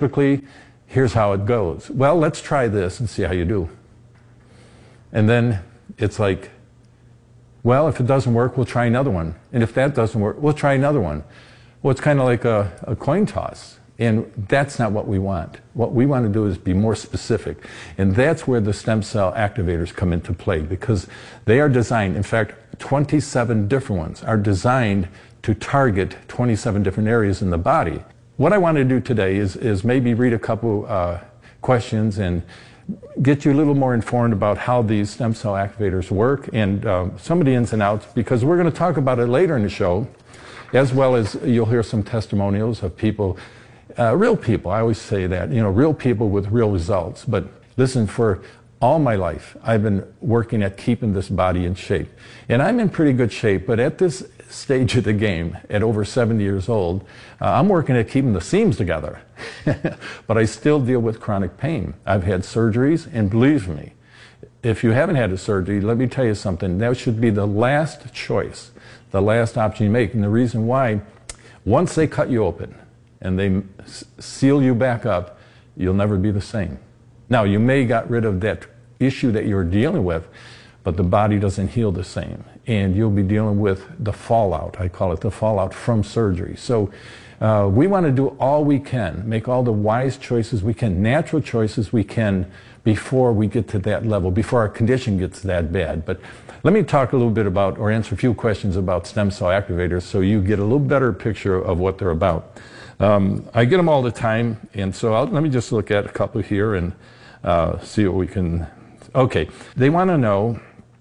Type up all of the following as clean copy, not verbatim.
typically, here's how it goes. Well, let's try this and see how you do. And then it's like, well, if it doesn't work, we'll try another one. And if that doesn't work, we'll try another one. Well, it's kind of like a coin toss. And that's not what we want. What we want to do is be more specific. And that's where the stem cell activators come into play, because they are designed, in fact, 27 different ones are designed to target 27 different areas in the body. What I want to do today is maybe read a couple questions and get you a little more informed about how these stem cell activators work and some of the ins and outs, because we're going to talk about it later in the show, as well as you'll hear some testimonials of people, real people. I always say that, real people with real results. But listen, for all my life, I've been working at keeping this body in shape. And I'm in pretty good shape, but at this stage of the game, at over 70 years old, I'm working at keeping the seams together. But I still deal with chronic pain. I've had surgeries, and believe me, if you haven't had a surgery, let me tell you something, that should be the last choice, the last option you make. And the reason why, once they cut you open and they seal you back up, you'll never be the same. Now, you may got rid of that issue that you're dealing with, but the body doesn't heal the same. And you'll be dealing with the fallout. I call it the fallout from surgery. So we want to do all we can, make all the wise choices we can, natural choices we can, before we get to that level, before our condition gets that bad. But let me talk a little bit about, or answer a few questions about stem cell activators so you get a little better picture of what they're about. I get them all the time, and so let me just look at a couple here and see what we can. Okay, they want to know,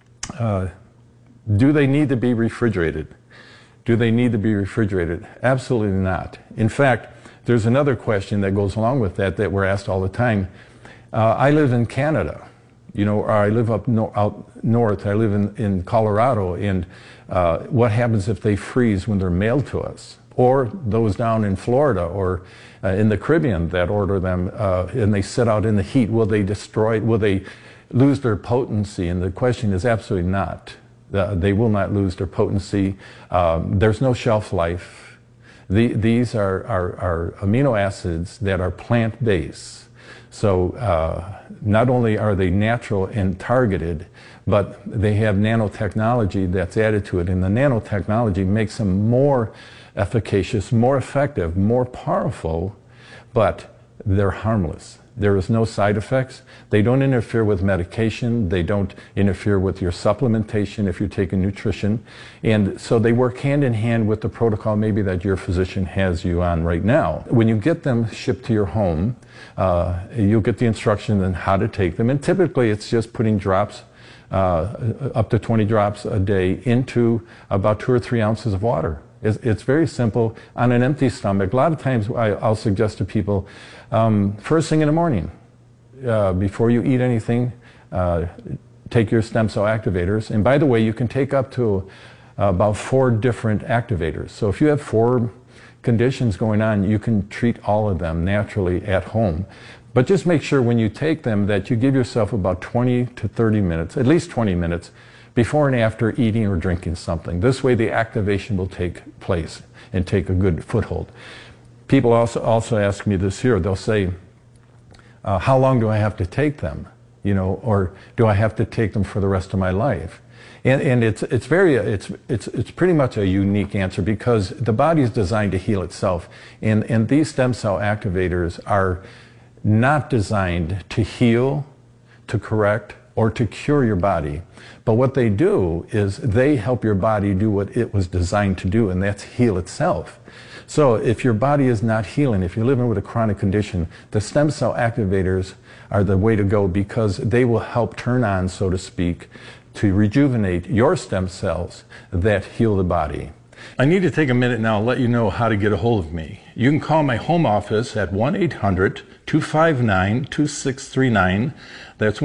do they need to be refrigerated? Do they need to be refrigerated? Absolutely not. In fact, there's another question that goes along with that we're asked all the time. I live in Canada, or I live out north. I live in Colorado, and what happens if they freeze when they're mailed to us? Or those down in Florida or in the Caribbean that order them and they sit out in the heat, will they destroy, will they lose their potency? And the question is absolutely not. They will not lose their potency. There's no shelf life. These are amino acids that are plant-based. So not only are they natural and targeted, but they have nanotechnology that's added to it. And the nanotechnology makes them more efficacious, more effective, more powerful, but they're harmless. There is no side effects. They don't interfere with medication. They don't interfere with your supplementation if you're taking nutrition. And so they work hand in hand with the protocol maybe that your physician has you on right now. When you get them shipped to your home, you'll get the instructions on how to take them. And typically it's just putting drops, up to 20 drops a day into about 2 or 3 ounces of water. It's very simple on an empty stomach. A lot of times I'll suggest to people, first thing in the morning, before you eat anything, take your stem cell activators. And by the way, you can take up to about 4 different activators. So if you have 4 conditions going on, you can treat all of them naturally at home. But just make sure when you take them that you give yourself about 20 to 30 minutes, at least 20 minutes, before and after eating or drinking something. This way the activation will take place and take a good foothold. People also ask me this here. They'll say, how long do I have to take them? Or do I have to take them for the rest of my life? And it's pretty much a unique answer, because the body is designed to heal itself. And these stem cell activators are not designed to heal, to correct, or to cure your body. But what they do is they help your body do what it was designed to do, and that's heal itself. So if your body is not healing, if you're living with a chronic condition, the stem cell activators are the way to go, because they will help turn on, so to speak, to rejuvenate your stem cells that heal the body. I need to take a minute now and let you know how to get a hold of me. You can call my home office at 1-800-259-2639. That's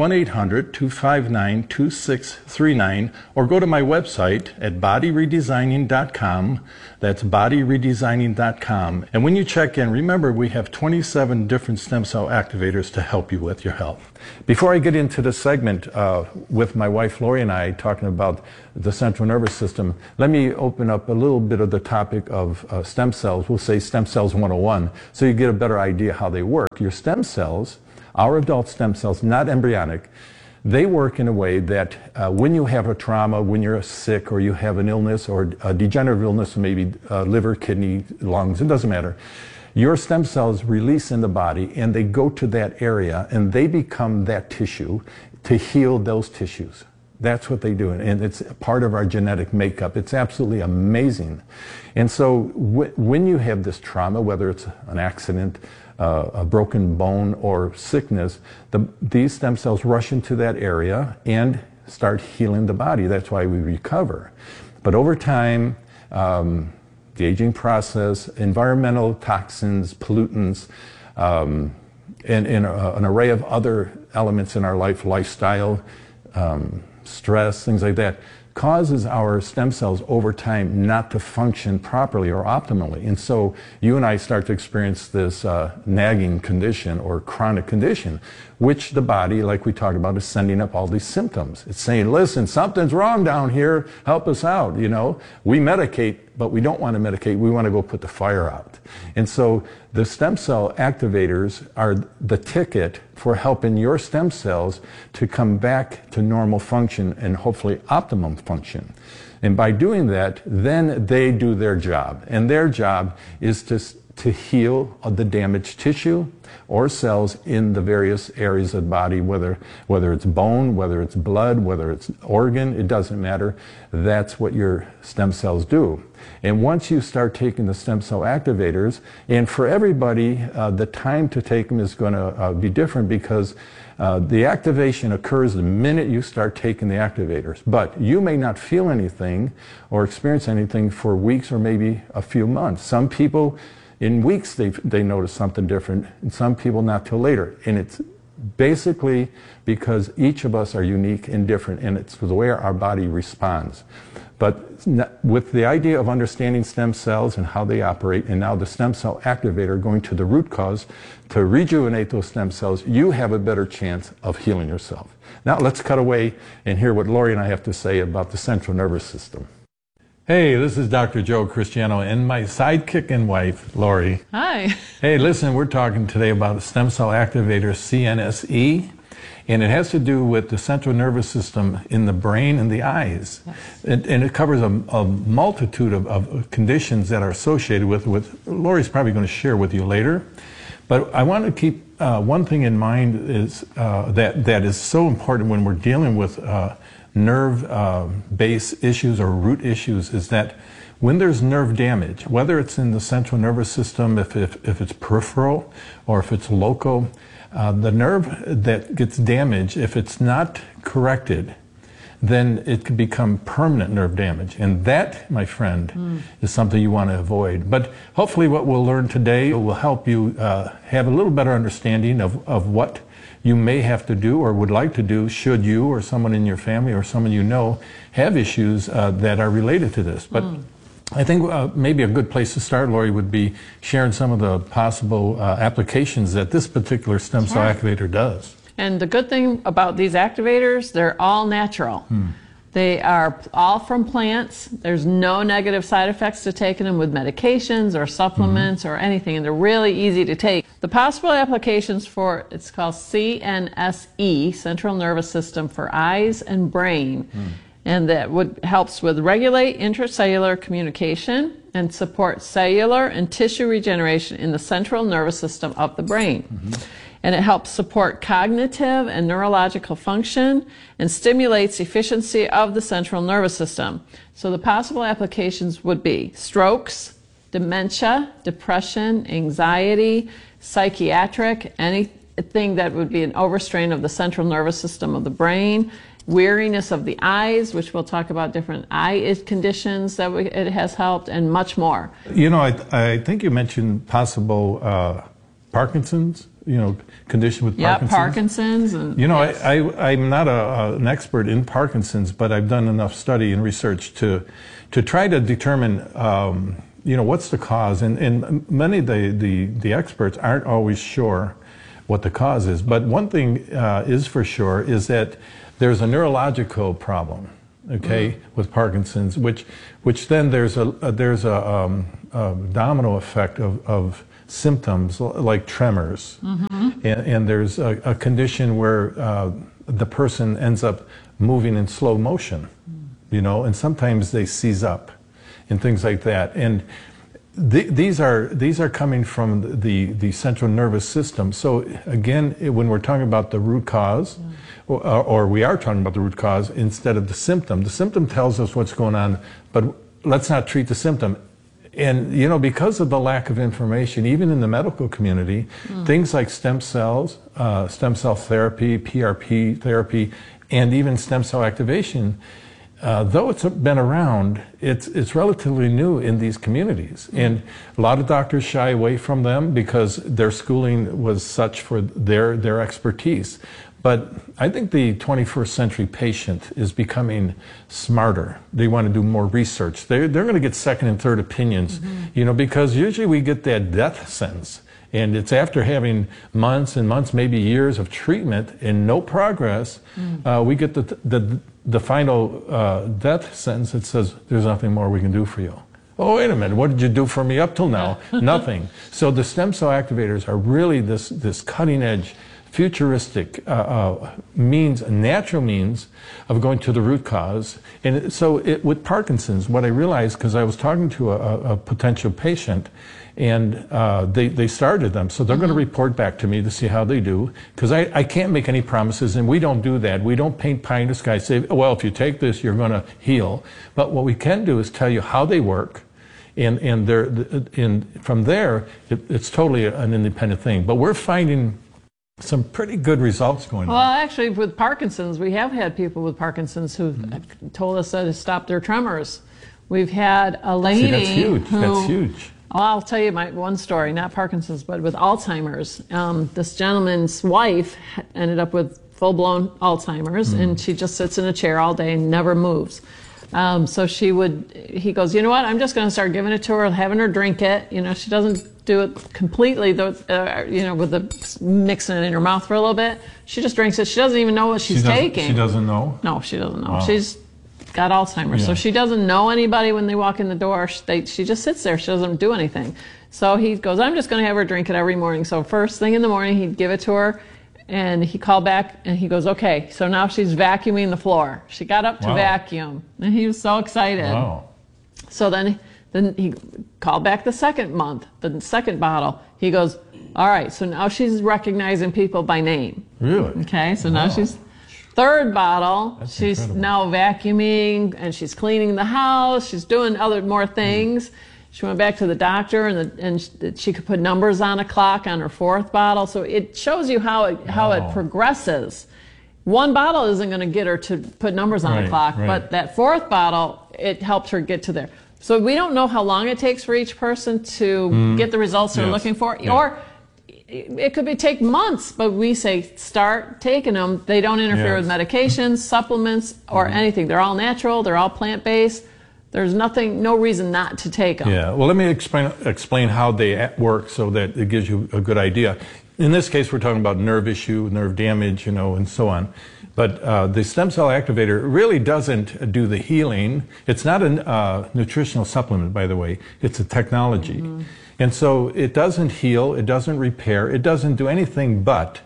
1-800-259-2639. Or go to my website at bodyredesigning.com. That's bodyredesigning.com. And when you check in, remember we have 27 different stem cell activators to help you with your health. Before I get into the segment with my wife Lori and I talking about the central nervous system, let me open up a little bit of the topic of stem cells. We'll say stem cell cells 101, so you get a better idea how they work. Your stem cells, our adult stem cells, not embryonic, they work in a way that when you have a trauma, when you're sick or you have an illness or a degenerative illness, maybe liver, kidney, lungs, it doesn't matter. Your stem cells release in the body and they go to that area and they become that tissue to heal those tissues. That's what they do, and it's part of our genetic makeup. It's absolutely amazing. And so when you have this trauma, whether it's an accident, a broken bone, or sickness, these stem cells rush into that area and start healing the body. That's why we recover. But over time, the aging process, environmental toxins, pollutants, and an array of other elements in our life, lifestyle, stress, things like that, causes our stem cells over time not to function properly or optimally. And so you and I start to experience this nagging condition or chronic condition, which the body, like we talked about, is sending up all these symptoms. It's saying, listen, something's wrong down here, help us out, you know. We medicate, but we don't want to medicate, we want to go put the fire out. And so the stem cell activators are the ticket for helping your stem cells to come back to normal function and hopefully optimum function. And by doing that, then they do their job. And their job is to heal the damaged tissue or cells in the various areas of the body, whether it's bone, whether it's blood, whether it's organ, it doesn't matter. That's what your stem cells do. And once you start taking the stem cell activators, and for everybody, the time to take them is going to be different because the activation occurs the minute you start taking the activators. But you may not feel anything or experience anything for weeks or maybe a few months. Some people, in weeks, they notice something different, and some people not till later. And it's basically because each of us are unique and different, and it's the way our body responds. But with the idea of understanding stem cells and how they operate, and now the stem cell activator going to the root cause to rejuvenate those stem cells, you have a better chance of healing yourself. Now let's cut away and hear what Lori and I have to say about the central nervous system. Hey, this is Dr. Joe Cristiano and my sidekick and wife, Lori. Hi. Hey, listen, we're talking today about the stem cell activator, CNSE, and it has to do with the central nervous system in the brain and the eyes. Yes. And it covers a multitude of conditions that are associated with Lori's probably going to share with you later. But I want to keep one thing in mind is that is so important when we're dealing with nerve base issues or root issues, is that when there's nerve damage, whether it's in the central nervous system, if it's peripheral or if it's local, the nerve that gets damaged, if it's not corrected, then it could become permanent nerve damage. And that, my friend, is something you want to avoid. But hopefully what we'll learn today will help you have a little better understanding of what you may have to do or would like to do should you or someone in your family or someone you know have issues that are related to this. But I think maybe a good place to start, Lori, would be sharing some of the possible applications that this particular stem cell activator does. And the good thing about these activators, they're all natural. They are all from plants. There's no negative side effects to taking them with medications or supplements or anything, and they're really easy to take. The possible applications for, it's called CNSE, Central Nervous System for Eyes and Brain, and that helps with regulate intracellular communication and support cellular and tissue regeneration in the central nervous system of the brain. And it helps support cognitive and neurological function and stimulates efficiency of the central nervous system. So the possible applications would be strokes, dementia, depression, anxiety, psychiatric, anything that would be an overstrain of the central nervous system of the brain, weariness of the eyes, which we'll talk about different eye conditions that it has helped, and much more. You know, I think you mentioned possible Parkinson's, condition with Parkinson's. Yeah, Parkinson's. And, yes. I'm not an expert in Parkinson's, but I've done enough study and research to try to determine, what's the cause. And many of the experts aren't always sure what the cause is. But one thing is for sure is that there's a neurological problem okay, with Parkinson's, which then there's a domino effect of symptoms like tremors, and there's a condition where the person ends up moving in slow motion, you know, and sometimes they seize up and things like that. And these are coming from the central nervous system. So again, when we're talking about the root cause, or we are talking about the root cause instead of the symptom tells us what's going on, but let's not treat the symptom. And, you know, because of the lack of information, even in the medical community, things like stem cells, stem cell therapy, PRP therapy, and even stem cell activation, though it's been around, it's relatively new in these communities. And a lot of doctors shy away from them because their schooling was such for their expertise. But I think the 21st century patient is becoming smarter. They want to do more research. They're going to get second and third opinions, you know, because usually we get that death sentence. And it's after having months and months, maybe years of treatment and no progress, we get the final death sentence that says, there's nothing more we can do for you. Oh, wait a minute, what did you do for me up till now? Nothing. So the stem cell activators are really this cutting edge, futuristic natural means of going to the root cause. And so with Parkinson's, what I realized, because I was talking to a potential patient, and they started them. So they're going to report back to me to see how they do, because I can't make any promises, and we don't do that. We don't paint pie in the sky, say, well, if you take this, you're going to heal. But what we can do is tell you how they work, and from there, it's totally an independent thing. But we're finding some pretty good results going on. Well, actually, with Parkinson's, we have had people with Parkinson's who've told us to stop their tremors. We've had a lady See, that's huge. who... That's huge. Well, I'll tell you my one story, not Parkinson's, but with Alzheimer's. This gentleman's wife ended up with full-blown Alzheimer's, and she just sits in a chair all day and never moves. So he goes, you know what, I'm just going to start giving it to her, having her drink it. You know, she doesn't do it completely, you know, with the mixing it in her mouth for a little bit. She just drinks it. She doesn't even know what she's taking. She doesn't know? No, she doesn't know. Wow. She's got Alzheimer's, so she doesn't know anybody when they walk in the door. She just sits there. She doesn't do anything. So he goes, I'm just going to have her drink it every morning. So first thing in the morning, he'd give it to her, and he called back, and he goes, okay, so now she's vacuuming the floor. She got up to vacuum, and he was so excited. Wow. So then he called back the second month, the second bottle. He goes, all right, so now she's recognizing people by name. Really? Okay, so now she's... Third bottle, she's incredible. now vacuuming, and she's cleaning the house. She's doing more things. She went back to the doctor, and she could put numbers on a clock on her fourth bottle. So it shows you how it progresses. One bottle isn't going to get her to put numbers on a clock, but that fourth bottle, it helped her get to there. So we don't know how long it takes for each person to get the results they're looking for, or it could take months, but we say start taking them. They don't interfere with medications, supplements, or anything. They're all natural. They're all plant-based. There's no reason not to take them. Yeah. Well, let me explain how they work so that it gives you a good idea. In this case, we're talking about nerve issue, nerve damage, you know, and so on. But the stem cell activator really doesn't do the healing. It's not a nutritional supplement, by the way. It's a technology. And so it doesn't heal, it doesn't repair, it doesn't do anything but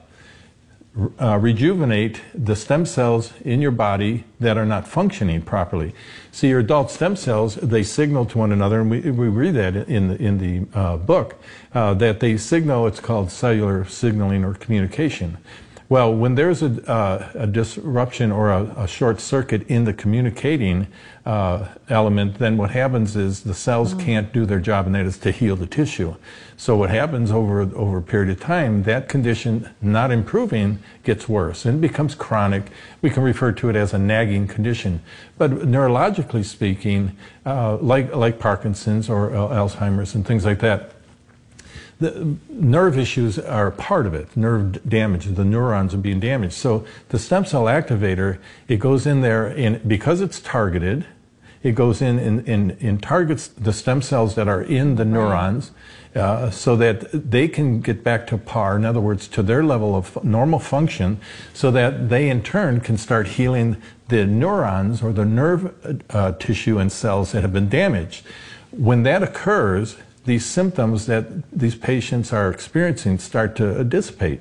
rejuvenate the stem cells in your body that are not functioning properly. See, your adult stem cells, they signal to one another, and we read that in the book, that they signal, it's called cellular signaling or communication. Well, when there's a disruption or a short circuit in the communicating element, then what happens is the cells can't do their job, and that is to heal the tissue. So what happens over a period of time, that condition not improving gets worse and becomes chronic. We can refer to it as a nagging condition. But neurologically speaking, like Parkinson's or Alzheimer's and things like that, the nerve issues are part of it, nerve damage, the neurons are being damaged. So the stem cell activator, it goes in there, and because it's targeted, it goes in and targets the stem cells that are in the neurons so that they can get back to par, in other words, to their level of normal function, so that they in turn can start healing the neurons or the nerve tissue and cells that have been damaged. When that occurs, these symptoms that these patients are experiencing start to dissipate.